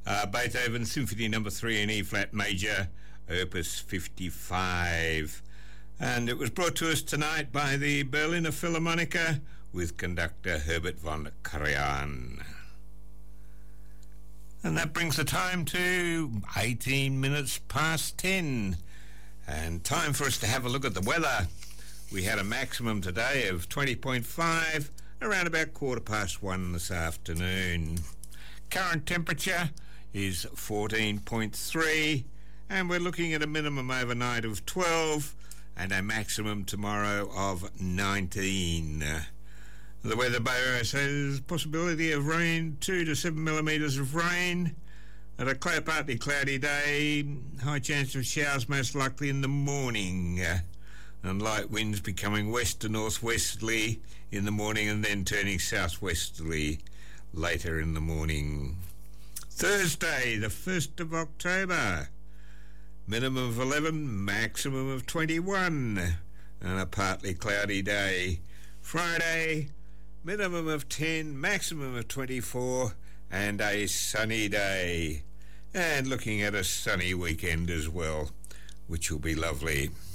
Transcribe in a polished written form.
Beethoven Symphony No. 3 in E-flat major, Opus 55. And it was brought to us tonight by the Berliner Philharmoniker with conductor Herbert von Karajan. And that brings the time to 18 minutes past 10. And time for us to have a look at the weather. We had a maximum today of 20.5, around about 1:15 this afternoon. Current temperature is 14.3, and we're looking at a minimum overnight of 12 and a maximum tomorrow of 19. The Weather Bureau says possibility of rain, 2 to 7 millimetres of rain. At a partly cloudy day, high chance of showers most likely in the morning, and light winds becoming west to northwesterly in the morning and then turning southwesterly later in the morning. Thursday, the 1st of October, minimum of 11, maximum of 21, and a partly cloudy day. Friday, minimum of 10, maximum of 24, and a sunny day. And looking at a sunny weekend as well, which will be lovely.